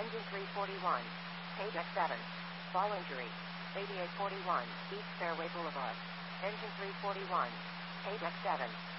Engine 341. Page X7. Fall injury. 8841 East Fairway Boulevard. Engine 341. Page X7.